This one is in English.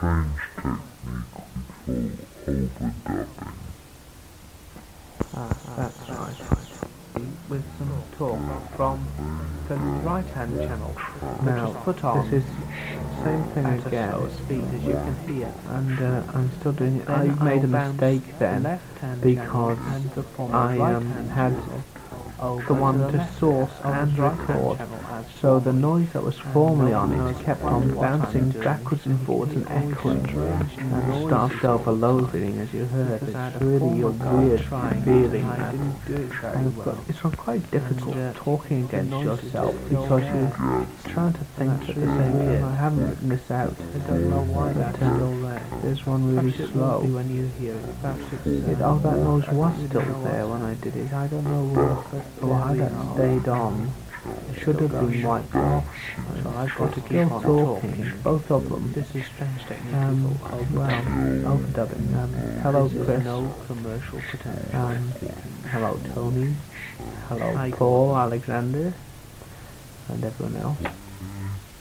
strange technique we call overdubbing. That's right. With some talk from the right-hand channel, Now, which is put on this is the same thing at again, a slower speed, as you can hear. and I'm still doing it. Then I made a I'll bounce mistake the then, left-hand because channel and the former I right-hand had channel over the one the to left source of and the right-hand record, channel as so the formerly. noise that was formerly on nobody it knows kept what on I'm bouncing doing, backwards and forwards and always echoing, strange and noises started all the overloading, as you heard. Because I It's had a really a former weird trying feeling, and I that. didn't do it very And well. it's quite difficult And, talking the against noises yourself, just go because there. you're trying to think that's at the really same time. weird. I haven't written this out. I don't know why that's still there. There's one really Perhaps it slow. won't be when you hear it. Perhaps it's, Oh, that noise I was don't still know there what's when I did it. I don't But know why there we that are. stayed on. It should have been wiped off. So I've got to keep Still on talking, both of them. This is strange technique. Overdubbing. Hello, This is Chris. no commercial potential. Hello, Tony. Hello, Hi, Paul, Alexander, and everyone else.